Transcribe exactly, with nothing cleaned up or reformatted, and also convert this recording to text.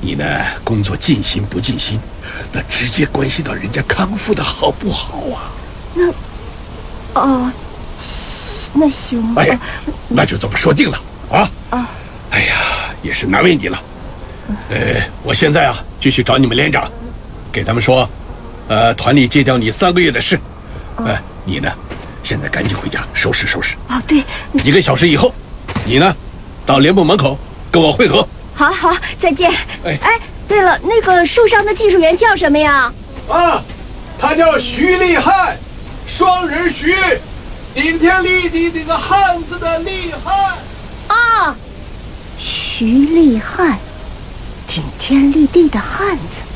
你呢，工作尽心不尽心，那直接关系到人家康复的好不好啊？ 那，哦，那行吧。 哎呀，那就这么说定了啊！ 啊， 哎呀，也是难为你了。呃，我现在啊，就去找你们连长，给他们说，呃，团里借调你三个月的事。呃，你呢，现在赶紧回家收拾收拾。 哦，对， 一个小时以后，你呢，到连部门口跟我会合。 好好，再见。 哎哎，对了，那个受伤的技术员叫什么呀？ 啊，他叫徐立汉，双人徐，顶天立地这个汉子的厉害。 啊，徐立汉，顶天立地的汉子。